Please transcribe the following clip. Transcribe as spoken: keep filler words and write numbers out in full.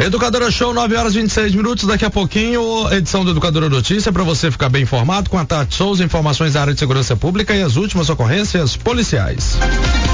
Educadora Show, nove horas e vinte e seis minutos. Daqui a pouquinho, edição do Educadora Notícia, para você ficar bem informado com a Tati Souza, informações da área de segurança pública e as últimas ocorrências policiais.